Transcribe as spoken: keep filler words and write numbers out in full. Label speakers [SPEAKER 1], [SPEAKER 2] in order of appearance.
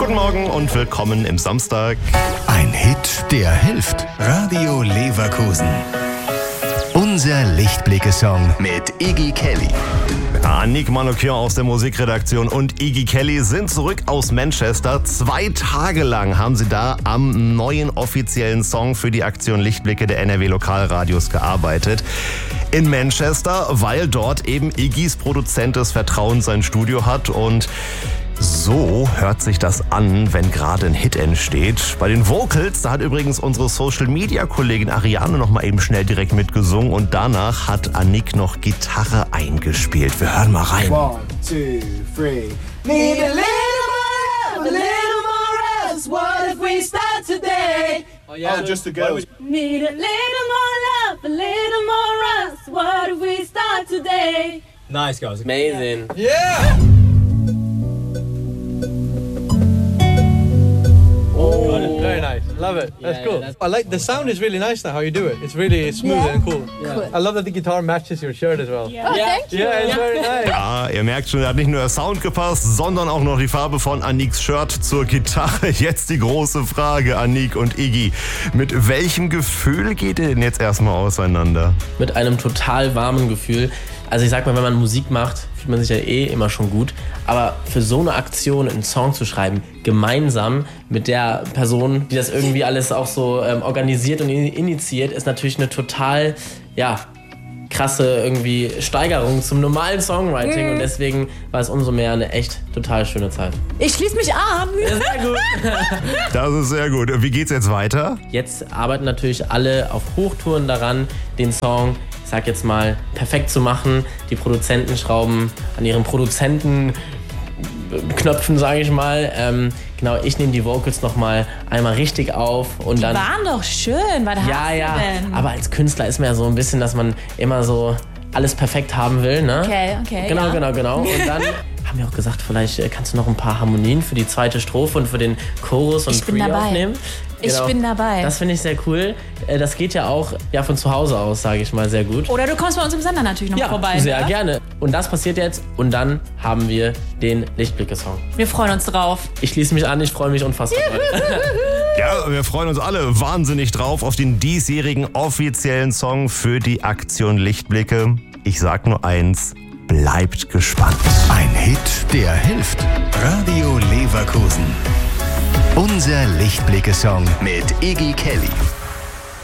[SPEAKER 1] Guten Morgen und willkommen im Samstag.
[SPEAKER 2] Ein Hit, der hilft. Radio Leverkusen. Unser Lichtblicke-Song mit Iggy Kelly.
[SPEAKER 1] Annick Manoukian aus der Musikredaktion und Iggy Kelly sind zurück aus Manchester. Zwei Tage lang haben sie da am neuen offiziellen Song für die Aktion Lichtblicke der N R W Lokalradios gearbeitet. In Manchester, weil dort eben Iggys Produzent des Vertrauens sein Studio hat, und so hört sich das an, wenn gerade ein Hit entsteht. Bei den Vocals, da hat übrigens unsere Social-Media-Kollegin Ariane noch mal eben schnell direkt mitgesungen, und danach hat Annick noch Gitarre eingespielt. Wir hören mal rein.
[SPEAKER 3] One, two, three. Need a little more love, a little more us. What if we start today?
[SPEAKER 4] Oh, yeah.
[SPEAKER 3] Oh, just the girls. Need a little more love, a little more us. What if we start today?
[SPEAKER 4] Nice, guys.
[SPEAKER 5] Amazing.
[SPEAKER 4] Yeah! Very nice. Love it. That's
[SPEAKER 5] Yeah,
[SPEAKER 4] cool.
[SPEAKER 5] yeah, that's
[SPEAKER 4] I like the sound is really nice now how you do it. It's really smooth
[SPEAKER 6] Yeah.
[SPEAKER 4] and cool.
[SPEAKER 5] Yeah.
[SPEAKER 4] I love that the guitar matches your shirt as well.
[SPEAKER 6] Oh,
[SPEAKER 5] Yeah.
[SPEAKER 6] thank you.
[SPEAKER 4] Yeah, it's very nice.
[SPEAKER 1] Ja, ihr merkt schon, da hat nicht nur der Sound gepasst, sondern auch noch die Farbe von Anniks Shirt zur Gitarre. Jetzt die große Frage, Annick und Iggy. Mit welchem Gefühl geht ihr denn jetzt erstmal auseinander?
[SPEAKER 5] Mit einem total warmen Gefühl. Also ich sag mal, wenn man Musik macht, fühlt man sich ja eh immer schon gut. Aber für so eine Aktion einen Song zu schreiben, gemeinsam mit der Person, die das irgendwie alles auch so ähm, organisiert und initiiert, ist natürlich eine total, ja, krasse irgendwie Steigerung zum normalen Songwriting. Und deswegen war es umso mehr eine echt total schöne Zeit.
[SPEAKER 6] Ich schließe mich an.
[SPEAKER 5] Sehr gut.
[SPEAKER 1] Das ist sehr gut. Wie geht's jetzt weiter?
[SPEAKER 5] Jetzt arbeiten natürlich alle auf Hochtouren daran, den Song, ich sag jetzt mal, perfekt zu machen. Die Produzenten schrauben an ihren Produzentenknöpfen, sage ich mal. Ähm, genau, ich nehme die Vocals nochmal einmal richtig auf und
[SPEAKER 6] Die
[SPEAKER 5] dann.
[SPEAKER 6] waren doch schön. Was
[SPEAKER 5] Ja,
[SPEAKER 6] hast
[SPEAKER 5] ja.
[SPEAKER 6] du denn?
[SPEAKER 5] Aber als Künstler ist man ja so ein bisschen, dass man immer so alles perfekt haben will, ne?
[SPEAKER 6] Okay, okay,
[SPEAKER 5] Genau,
[SPEAKER 6] ja.
[SPEAKER 5] genau, genau. Und dann haben wir auch gesagt, vielleicht äh, kannst du noch ein paar Harmonien für die zweite Strophe und für den Chorus und
[SPEAKER 6] Ich bin
[SPEAKER 5] Pre
[SPEAKER 6] dabei.
[SPEAKER 5] aufnehmen.
[SPEAKER 6] Ich bin dabei.
[SPEAKER 5] Das finde ich sehr cool. Äh, Das geht ja auch ja, von zu Hause aus, sage ich mal, sehr gut.
[SPEAKER 6] Oder du kommst bei uns im Sender natürlich noch
[SPEAKER 5] Ja,
[SPEAKER 6] vorbei.
[SPEAKER 5] sehr
[SPEAKER 6] ne?
[SPEAKER 5] gerne. Und das passiert jetzt und dann haben wir den Lichtblicke-Song.
[SPEAKER 6] Wir freuen uns drauf.
[SPEAKER 5] Ich schließe mich an, ich freue mich unfassbar.
[SPEAKER 1] Ja, wir freuen uns alle wahnsinnig drauf auf den diesjährigen offiziellen Song für die Aktion Lichtblicke. Ich sag nur eins, bleibt gespannt.
[SPEAKER 2] Ein Hit, der hilft. Radio Leverkusen. Unser Lichtblicke-Song mit Iggy Kelly.